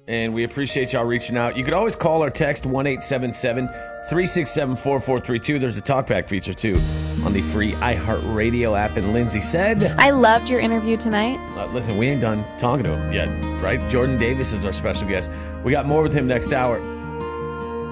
and we appreciate y'all reaching out. You could always call or text 1-877-367-4432. There's a talkback feature, too, on the free iHeartRadio app. And Lindsay said... I loved your interview tonight. Listen, we ain't done talking to him yet, right? Jordan Davis is our special guest. We got more with him next hour.